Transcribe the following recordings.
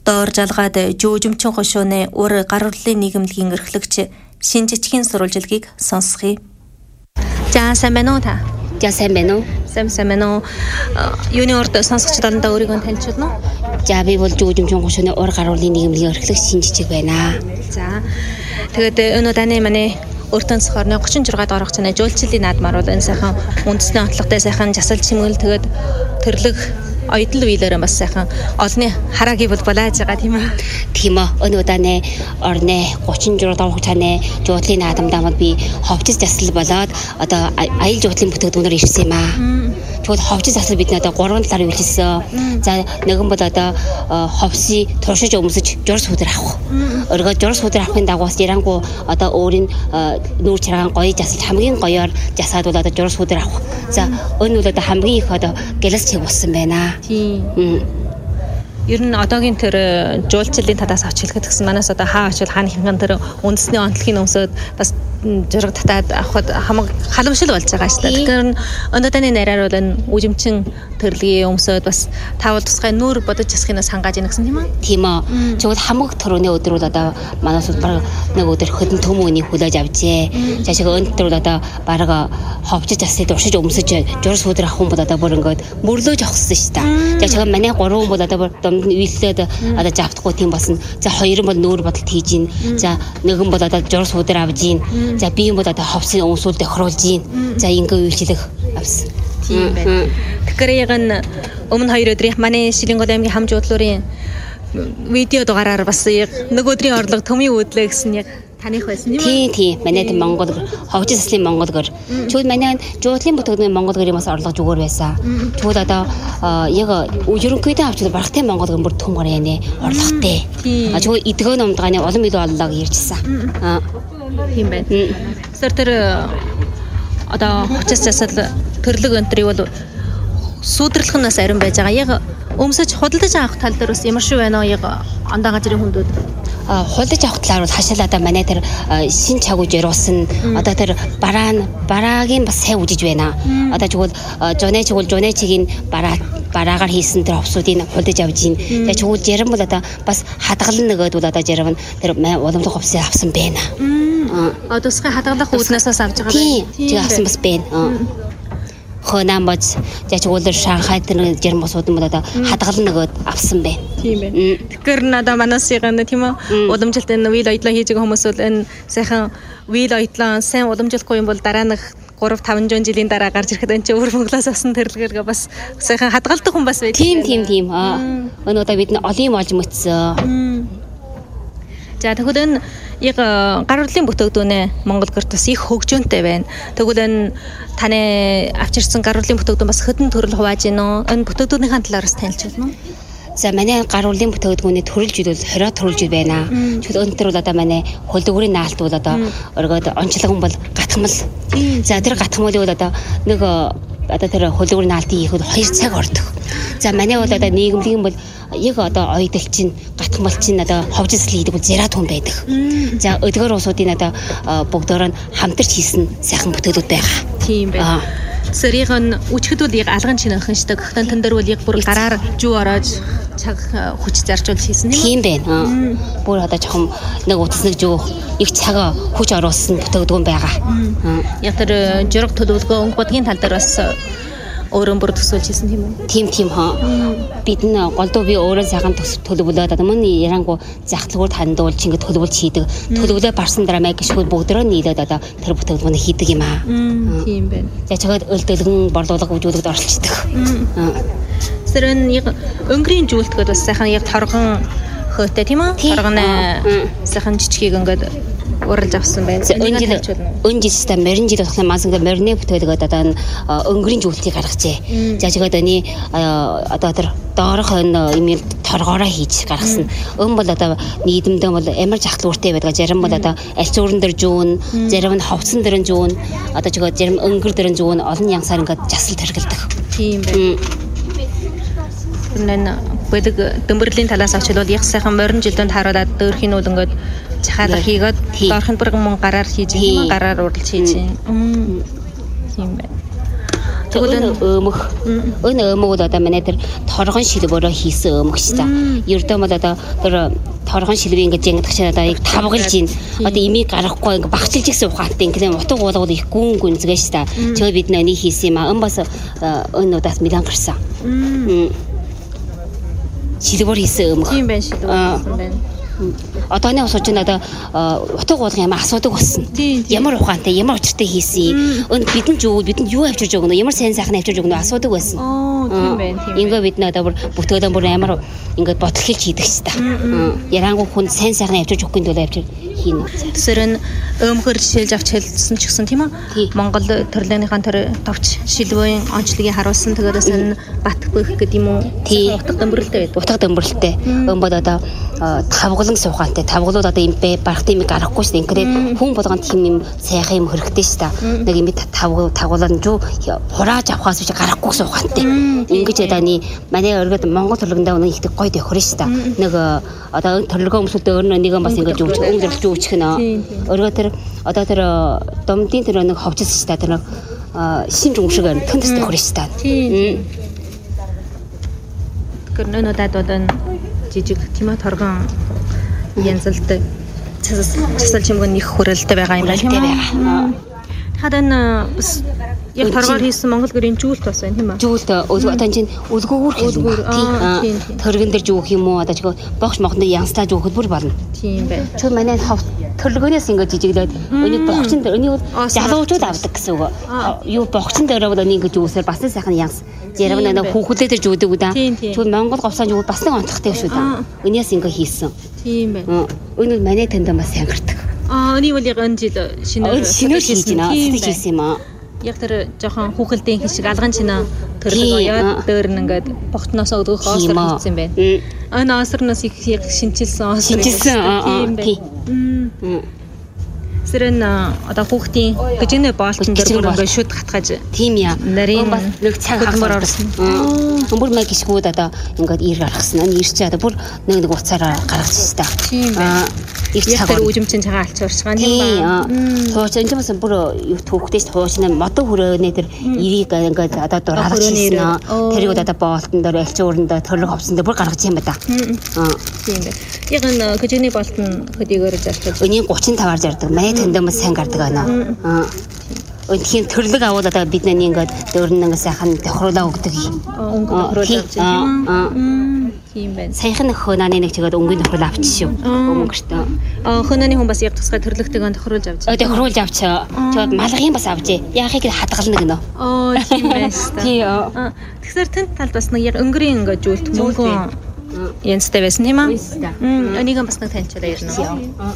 Доор жалгаад жүүжимчин хошууны ур гар урлын нийгэмлэгийн эрхлэгч Шинжичгийн сурвалжилгийг сонсгоё. За сайн байна уу та? За сайн байна уу? Сайн байна уу? Юуны урд сонсогчдод олондоо өөрийгөө танилцуулна уу? За би бол жүүжимчин хошууны ур гар урлын нийгэмлэгийн эрхлэгч Шинжичиг байна. За тэгээд өнөө таны манай өртөн сохорны 36 дахь оргоцны жуулчлалын наадмаар бол энэ сайхан үндэсний онцлогтой сайхан жасал чимгэл тэгээд төрлөх оюутан үеэлээр бас сайхан олонний хараагийн бол балааж байгаа тийм үү? Тийм үү. Өнөө удааны орны 36 дахь хугацааны жуулчлалын наадамдаа би ховчис жасал болоод одоо аял жуулчлалын бүтээгдэхүүнээр ирсэн юм аа. Тэгвэл ховчис засал бид надад 3 талаар үйлчилсэн. За нэгэн бол одоо ховсыг туршиж өмсөж журс хүдэр авах. Өргөө журс хүдэр авахын дагуу ярангу одоо өөрийн нүүр чаргаан гоё засалж хамгийн гоёор засаад бол одоо журс хүдэр авах. За энэ бол одоо хамгийн их одоо гэлэс чиг болсон байна. Тийм. Ер нь одоогийн тэр жуулчлалын талаас авч хэлэхэд гэсэн манаас одоо хаа очил хааны хинган тэр үндэсний онцлогийг өмсөд бас жураг татаад авахд хамаг халамжлал болж байгаа шүү дээ. Тэгэхээр өнөө таны нараар бол энэ үжимчин төрлөгийн өмсөд бас таавал тусгай нүүр бодож jasхинаас хангааж ийн гэсэн тийм үү? Тийм үү. Тэгвэл хамаг төрөний өдөр бол одоо манаас баг нэг өдөр хөдөн төмөөний хүлээж авжээ. Жашиг өндөр бол одоо баг ховчиж асыг уршиж өмсөж журс хүдэр авах юм бол одоо бүр ингээд мөрлөөж авахсан шүү дээ. Жашиг манай 3 хүн бол одоо домд нь үйлсээд одоо завдахгүй тийм болсон. За 2 бол нүүр бодолт хийж ийн. За нэгэн бол одоо журс хүдэр авж ийн. За би юм бол одоо ховсын өмсүүлд тохируулж ийн. За ингээ үйлчлэх авсан. Тийм байна. Тэгэхээр яг энэ өмнө 2 өдрийн манай Шилэнгол аймгийн хам жуудлуурын видео дугаараар бас яг нэг өдрийн орлого төмийн өөдлөө гэсэн яг таних байсан юм уу? Тийм. Манай Монгол ховчис заслын Монгол гэр. Чүүд манай жуудлын бүтээгдэхүүн Монгол гэрийн бас орлого зүгээр байсан. Чүүд одоо яг ерөнхийдөө авч барахтай Монгол гэр бүр том гар яаны орлоготой. Чүүд эдгөө номдгааны улам илүү оллог иржсэн. Тийм байна. Тэгэхээр тэр одоо ховчис засал төрлөг өнтрийг бол сүйдэрлэх нь бас ариун байж байгаа. Яг өмсөж худалдаж авах тал дээр бас ямар шүү байна уу? Яг андаа газрын хүндүүд худалдаж авах талаар бол хашаал одоо манай тэр шин чагуу жируулсан одоо тэр бараагийн бас сайн үжиж байна. Одоо чигвэл жонечгийн бараагаар хийсэн тэр овсуудыг худалдаж авж ийн. Тэгээ чигвэл жирэн бол одоо бас хадгалан нөгөөд бол одоо жирэн тэр уламжлах хувьсыг авсан байна. Тусгай хадгалах үүднээс авч байгаа байна. Тийм авсан бас байна. Хонамбац жачгуулэр Шанхай тэр жирэн босууд нь одоо хадгалан нөгөөд авсан байна. Тийм байна. Тэгэхээр надаа манаас ягана тийм үү? Уламжилт энэ вил ойдлоо хийж байгаа хүмүүс бол энэ сайхан вил ойдлоо сайн уламжлахгүй юм бол дараа нэг 3-5 жилийн дараа гарч ирэхэд энэ чинь өвөр Монголоос авсан тэрлэгээр бас сайхан хадгалдаг хүн бас байдаг. Тийм. Өнөө одоо бид нь олон юм олж мөцсөн. За тэгвэл энэ яг гар урлын бүтээгдэхүүн Монгол гэрт бас их хөгжөөнтэй байна. Тэгвэл энэ таны авчирсан гар урлын бүтээгдэхүүн бас хэдэн төрөл хувааж гинөө? Энэ бүтээгдэхүүнийхэн талаар бас танилцуулна уу? За манай гар урлын бүтээгдэхүүний төрөлжүүд бол 20 төрөлжүүд байна. Тэгвэл өнтөр бол одоо манай хөлдөгрийн наалт бол одоо өргөд онцлогон бол гатхмал. За тэр гатхмалыг бол одоо нэг одоо тэр хөлдөгрийн наалтыг хийхэд 2 цаг ордог. За манай бол одоо нийгэмлэгийн бол яг одоо ойдол чинь гатхмал чинь одоо ховжил хийдэг бол зират хүн байдаг. За өдгөр усуудын одоо бүгдөө нь хамтарч хийсэн сайхан бүтээлүүд байгаа. Тийм байна. Сэрийг нь үчгэд бол яг алган чинь охин штэ. Гэхдээ тэн дээр бол яг бүр гараар жүү ороож цаг хүч зарчуулж хийсэн тийм байна. Бүр одоо жоохон нэг утас нэг жүү их цаг хүч оруулсан бүтээлүүд байгаа. Яг тэр жураг төлөвлөгөө өнгө бодгийн тал дээр бас өөрөө бүр төсөөлж хийсэн тийм үү? Тийм хаа. Бид нь голдуу би өөрөө сайхан төлөвлөлөөд одоо мөн ярангу захлагууд хандуулж ингэ төлөвлөж хийдэг. Төлөвлөө барсан дараа маяг гişгүүд бүгдөө нийлээд одоо тэр бүтээгдэхүүнийг хийдэг юм аа. Тийм байна. За чигээд өлтөлгөн борлуулга үзүүлэгт оролцдог. Тэр нэг өнгөрийн зүйлтгээд бас сайхан яг торгон хөөтэй тийм үү? Торгоны сайхан жижигийг ингээд уралж авсан байна. Өн жилдээ морин жил болох мас ингээд морины бүтээлгээд одоо өнгөрийн зүйлтийг гаргажээ. За чигээд оны одоо тэр доорох имэйл торгоороо хийж гаргасан. Өн бол одоо нийгэмдээ бол ямар жахлууртай байдаг. Зарим бол одоо аль цуурн дээр жүүн, зарим нь ховцсон дээр жүүн, одоо чигээд зарим өнгөр дээр жүүн олон янсаар ингээд жасал тэргэлдэг. Тийм байна. Нэн бэдэг дөмбөрлийн талаас авч бол яг сайхан морин жилдэнд харуулад дөөрхийн үл ингээд чахаалга хийгээд доорхын бүргэн мөн гараар хийж, гараар уралж хийж. Тийм байна. Тэгвэл өмөх бол одоо манай тэр торгон шилбөрөө хийсэн өмөх шүү дээ. Ердөө бол одоо тэр торгон шилбэрийг ингэж янгадах чинь одоо яг тавгалж ийн. Одоо имийг гаргахгүй ингэ багчилж гисэн ухаантай ингэ утга уулгууд их гүн гүнзгээ шүү дээ. Тэгээ бид нэ хийсэн юм аа. Бас өнөөдөөс милан гарсан. Шилбэр хийсэн өмөх. Тийм байна шилбэр хийсэн байна. Одооны усууч нь одоо утга уулгын юм асуудаг болсон. Ямар ухаантай, ямар учиртай хийсэн. Бидэнд юу авчирж өгнө, ямар сайн сайхан авчирж өгнө асуудаг байсан. Тийм байна. Ингээ бид нэ одоо бүтээгдэхүүн бүр амар ингээд бодлохыг хийдэг ч та. Ярангуй хүн сайн сайхан авчирж өгөхгүй тул авчир хийнэ. Тэсэр нь өмхөр жишээлж авч хэлсэн ч гэсэн тийм үү? Монгол төрлөөнийхэн тэр товч шилбэрийн онцлогийг харуулсан. Тэгээрээс нь бат бөх гэдэг юм уу? Утга дөмбөрлөлтэй байдаг. Утга дөмбөрлөлтэй. Өмбод одоо тавгалан суухантай тавгалууд одоо юм бэ барах тийм гарахгүй шүү дээ. Ингээд хүн болгонд тийм юм сайхан юм хэрэгтэй шүү дээ. Нэг юм тавгалан жуу хурааж авахаас биш гарахгүй суухантай. Ингэж яданы манай өргөд Монгол төрлөгэндээ үнэн ихтэй гоё тохирно шүү дээ. Нэг одоо төрлөгөө өмсөлтөө өөрөө нэг юм бас ингэж өнгөрч үүсгэх нэ. Өргөө тэр одоо тэр домдын тэр нэг ховчсон шүү дээ. Тэр нэг шинж өмшиг төндөс тохирно шүү дээ. Гэрнөнөдад одоо жижиг тийм ээ торгон янзалтай цасал чимгэн их хөрөлтэй байгаа юм байна. Хадаа бас яг торгоор хийсэн Монгол гэрийн жүүлт бас байна тийм үү? Жүүлт одоо чинь үлгүүр хэлнэ. Төргөн дээр жүүх юм уу одоо ч богч мохны янстаа жүүхэд бүр болно. Тийм байна. Чи манай төрлөгөөнөөс ингэ жижиглээд өнийг богчин дээр өнийг залуучууд авдаг гэсэн үг. Юу богчин дээр бол өнийг ингэж үүсээр бас сайхан янс. Ярав нэг хүүхлээ дээр жүүдэг үү да. Тэгвэл Монгол говсаа жүүл бас нэг онцгойтэй шүү да. Өнөөс ингэ хийсэн. Тийм байна. Өнөө манай танд бас сайн гардаг. Өний бол яг энэ жил шинээр хийсэн юм аа. Яг тэр жоохон хүүхэлдэйн хишиг алган чинаа төрлөг оёод дөр нь ингээд богтноосоо өдгөх оосор хийсэн юм байна. Энэ оосорноос их яг шинчилсэн оосор. Тийм байна. Сэрэн одоо хүүхдийн гэжинэ боолтон дээр бүр ингээд шүд гатгаж. Тийм яа. Нарийн нэг цаг хагмар орсон. Бүр мэг гисгүүд одоо ингээд ир гаргасан. Энэ ир чи одоо бүр нэг уцаараа гаргаж та. Тийм байна. Их цагаар үжимчин цагаан алчуурч байгаа юм байна. Тууч энэ бас бүр түүхтэйс туучны модон хүрээний тэр ирийг ингээд одоо дураарч хийсэн. Тэрийг одоо боолтон дээр алчууранд төрлөг ховсон дээр бүр гаргаж юм ба та. Тийм байна. Яг энэ гэжний боолтон хөдийгөөр зарчиж. Өний 35-аар зардаг. Манай тэндэмс сайн гардаг байна. Өнхийн төрлөг аваад одоо бид нэг ингээд дөөрн нэг сайхан тохируулаа өгдөг. Өнгө тохируулж байна. Тийм байна. Саяхан хөөний нэг тэгээд өнгөний тохируулаа авчих шүү. Өнгөртөө. Хөөний хүн бас яг тусгай төрлөгтэйг тохируулж авч. Тохируулж авчаа. Тэгээд малгын бас авчээ. Яахыг хадгална гэнэ. Тийм байна шүү. Тийм. Тэгэхээр тэнд талд бас нэг яг өнгөрийн ингээд зүйлт мөнгөн янзтай байсан тийм аа. Энийг бас нэг таньчилаа ярина.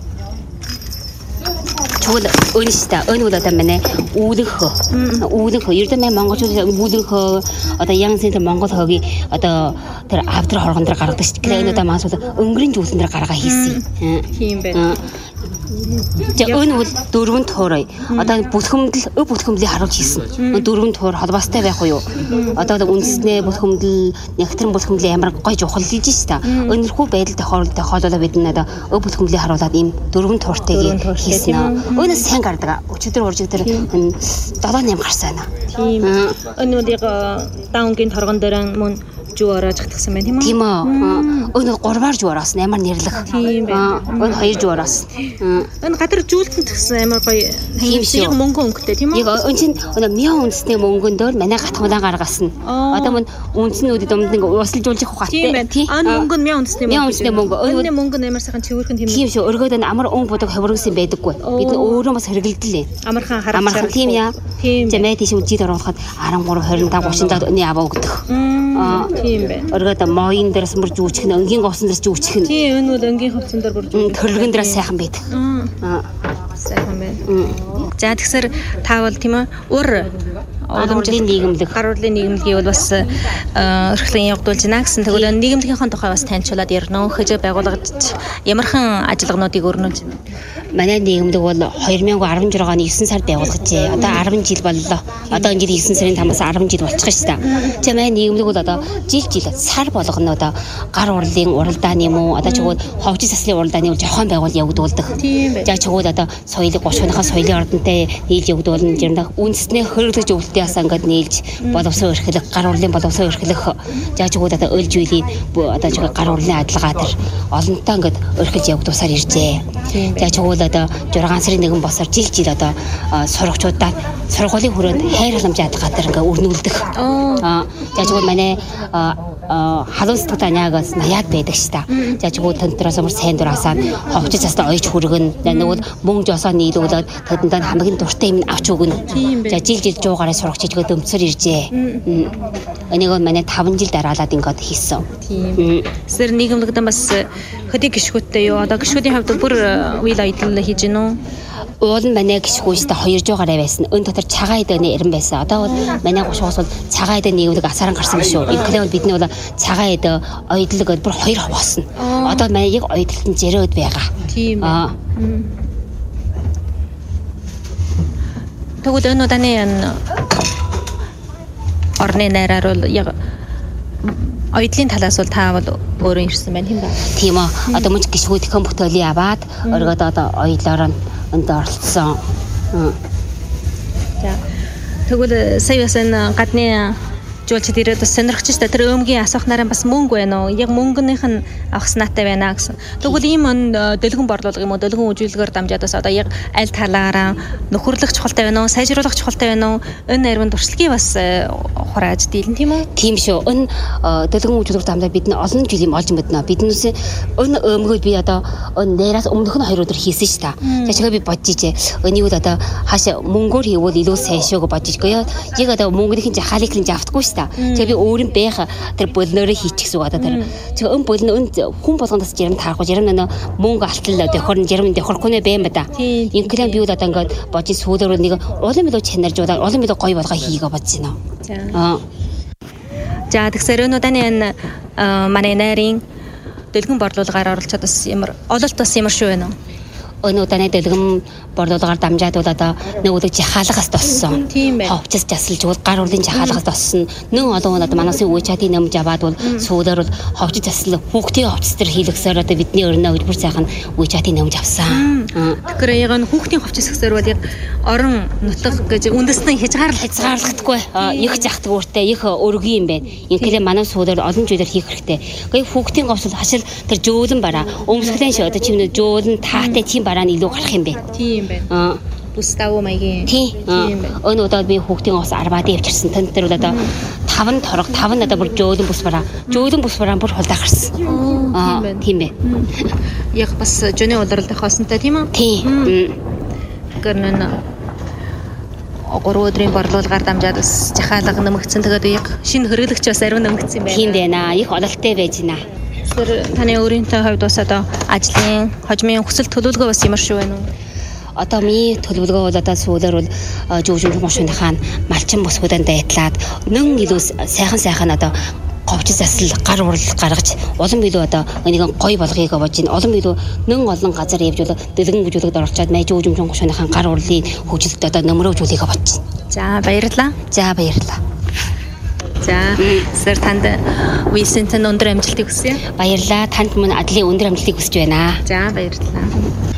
Чуул өнөстэй өнөө одоо манай үүлэнх ердөө манай монголчууд үүлэнх одоо янз бүр монгол хогийн одоо тэр авдар хоргон дээр гаргадаг шүү дээ. Энэ одоо маасууд өнгөрийн зүйлэн дээр гаргаа хийсэн. Тийм байна. Энэ бол дөрвөн туурай. Одоо бүтгэмдлийн харуулж хийсэн. Дөрвөн туур холбоостой байх уу юу? Одоо үндэснээ бүтгэмдэл, нэгтрэн бүтгэмдлийн ямар гоё жухал хийж шүү дээ. Өнөрхөө байдал тохиолдолоо бид нэ одоо бүтгэмдлийн харуулад ийм дөрвөн тууртайг хийсэн. Өнөөс сайн гардаг. Өчигдөр уржиг тэр 7-8 гарсан байна. Тийм. Өнөөдөр даунгийн торгон дээр мөн жуу ороож гатгсан байна тийм үү? Тийм үү. Өнөө 3-аар жуу ороос амар нэрлэх. Тийм байна. Өнөө 2 жуу ороос. Энэ гадар жуултанд гэсэн амар гоё хиймшиг мөнгө өнгөтэй тийм үү? Яг энэ чинь өнөө мяа үндэсний мөнгөн дээр манай гатгамлаа гаргасан. Одоо мөн үндэснүүд домд нэг уусалжуулж явах гаттай. Тийм. Мөнгө нь мяа үндэсний мөнгө. Мяа үндэсний мөнгө. Өнөө мөнгө нь амар сайхан цэвэрхэн тийм. Тийм шүү. Өргөд нь амар өнгө бодог хөврөгсөн байдаггүй. Бид нь өөрөө бас хэрэгэлдэлээ. Амархан хараад тийм яа. Тийм. Жамаа тийш үжид оруулахад 13 25 30 өний аваа өгдөг. Тийм байна. Өргөд моён дээрс бүр жүүчих нь өнгийн говсон дээрс жүүчих нь. Тийм энэ бол өнгийн говсон дээр бүр жүүчих. Төрлөгөн дээрс сайхан байдаг. Сайхан байна. За тэгэхээр та бол тийм ээ ур уламжлалын нийгэмлэг гаруулын нийгэмлэгийг бол бас өрхлөн явуулж байна гэсэн. Тэгвэл нийгэмлэгийнхээ тухай бас таньчлаад ярина уу? Хэж байгууллагад ямархан ажиллагаануудыг өрнүүлж байна. манай нийгэмдэг бол 2016 оны 9 сард байгуулагдажээ. Одоо 10 жил боллоо. Одоо энэ жил 9 сарын 5-аас 10 жил болчих шүү дээ. Тэгээ манай нийгэмдэг бол одоо жил сар болгоно одоо гар урлын уралдааны юм уу? Одоо чигүүд ховжис заслын уралдааны зохион байгуул явагдуулдаг. За чигүүд одоо соёлыг 30-ынхаа соёлын ордонтой нийлж явагдуулна. Жирнэ үндэснээ хөргөлж өвлтөөс ингээд нийлж боловсон эрхлэх, гар урлын боловсон эрхлэх. За чигүүд одоо өлж үеийн одоо чиг гар урлын адилгаа төр олонтой ингээд өрхөж явагдуулсаар иржээ. За чигүүд одоо 6 сарын 1 босоор жил одоо сурагчудаа сургуулийн хүрээнд хайр халамжийн адилгаа төр ингээд өрнүүлдэг. За чигүүд манай халуун сэтгэл таниагаас наяад байдаг ш та. За чигүүд тантраас амар сайн дураасаа ховчиж цастаа ойч хүргэн нөгөө мөнгө жосоо нийлүүлээд тэдэнд хамгийн дуртай юм авч өгнө. За жил 100 гараа сурагч чигээ дөмцөр иржээ. Энийг манай 5 жил дараалаад ингээд хийсэн. Тийм. Сэр нийгэмлэгдэн бас хөдий гişгүүдтэй юу? Одоо гişгүүдийн хувьд бүр үйл аялал хийж гинөө. Уул нь манай гişгүүстэй 200 гараа байсан. Өн дотор цагаан эдэний ирэн байсан. Одоо бол манай гушгуус бол цагаан эдэ нийгэмлэг асаран гарсан биш үү? Инклээ бол бидний бол цагаан эдэ ойдлог бүр 2 хаваасан. Одоо манай яг ойдлолтын зэрэгд байгаа. Тийм. Тэгвэл энэ удааны орны найраар бол яг ойдлын талаас бол та бол өөрөө ирсэн байна юм ба. Тийм үү. Одоо мөн гişгүүдийн бүтээлийн аваад өргөд одоо ойдлоор нь энд оролцсон. За. Тэгвэл сая бас энэ гадны жуулчид ирээд бас сонирхож та тэр өөмгийн асуухнаараа бас мөнгө байна уу? Яг мөнгөнийх нь авах санаатай байна гэсэн. Тэгвэл ийм дэлгэн борлуулга юм уу? Дэлгэн үжилгээр дамжаад бас одоо яг аль талаараа нөхөрлөх чухалтай байна уу? Сайжруулах чухалтай байна уу? Энэ нарийн туршлагыг бас хурааж дийлэн тийм үү? Тийм шүү. Энэ дэлгэн үжилгээр дамжаад бид нь олон жил юм олж мэднэ. Биднээс энэ өөмгөө би одоо нээраас өмнөх нь 2 өдөр хийсэн ш та. Тэгэж би бодож ижээ. Энийг одоо хаашаа мөнгөөр хийвэл илүү сайн шүү гэж бодож гоо. Яг одоо мөнгөний жахалыг нь авдаггүй ш. Тэгээ би өөрийн байх тэр болноороо хийчихсэн байгаа тэр. Тэгээ өн болно хүн болгоноос жирэмд харахгүй жирэмд мөнгө алтал дохорн жирэмд дохорхгүй нэ бэм ба та. Инглен би одоо ингээд божи сүүлээр нэг улам илүү чанаржуулаад улам илүү гоё болгоо хийгээ бодож байна. За тэгсээр өнөөдөр энэ манай нарийн дэлгэн борлуулгаар оролцоод бас ямар ололт бас ямар шүү вэ? Өнөөдөр дэлгэн борлуулгаар дамжаад бол одоо нөгөөдөө жахаалгаас тоссон. Ховчс жасалж бол гар урлын жахаалгаас тоссон. Нэн олон одоо манайсын үе чатын нэмж аваад бол сүүлээр бол ховчс жасал хүүхдийн ховчс төр хийлгэсээр одоо бидний өрнөө хөдөлбөр сайхан үе чатын нэмж авсан. Тэгэхээр яг нь хүүхдийн ховчс гэсээр бол яг орон нутаг гэж үндэснээ хязгаарлагдахгүй их захдаг үүртэй их өргөн юм байна. Инхээр манай сүүлээр олон зүйлээр хийх хэрэгтэй. Гэхдээ хүүхдийн ховчс хашил тэр жөөлөн бараа өмсгөлэн шүү одоо чимнэ жөөлөн таатай тийм бараа илүү гарах юм бэ. Тийм байна. Бүс давуу маягийн. Тийм байна. Өн удаад би хүүхдийн ус арбаад явчихсан. Тэн дээр бол одоо 5 торог 5 надад бүр жөөлөн бүс бараа. Жөөлөн бүс бараа бүр хулдаа гарсан. Тийм байна. Яг бас жөний удирдах хосонтой тийм үү? Тийм. Гэрнэн 3 өдрийн борлуулгаар дамжаад бас жахаалга нэмэгдсэн. Тэгээд яг шинэ хөргөлөгч бас ариун нэмэгдсэн байна. Тийм байна. Их ололттой байж байна. Тэр таны өөрийнхөө хувьд бас одоо ажлын хожмын хүсэл төлөвлөгөө бас ямар шүү вэ? Одоо миний төлөвлөгөө бол одоо сүүлээр бол жүүжин гушууныхаа малчин босгууданд дайтлаад нэн илүү сайхан одоо говьч засал гар урал гаргаж улам илүү одоо энийг гоё болгоёг бодож байна. Улам илүү нэн олон газар явж бол дэлгэн бүжүүлэгт оролцоод мэж жүүжин гушууныхаа гар урлын хөгжилд одоо нөмрөөжүүлэхэ бодож байна. За баярлалаа. За сэр танд Висентэн өндөр амжилтыг хүсье. Баярлалаа. Танд мөн адлын өндөр амжилтыг хүсэж байна. За баярлалаа.